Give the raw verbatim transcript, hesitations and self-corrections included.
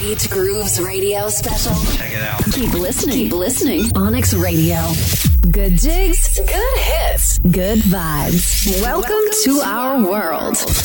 Beat Grooves Radio Special. Check it out. Keep listening. Keep listening. Onyx Radio. Good jigs. Good hits. Good vibes. Welcome, Welcome to, to our world. world.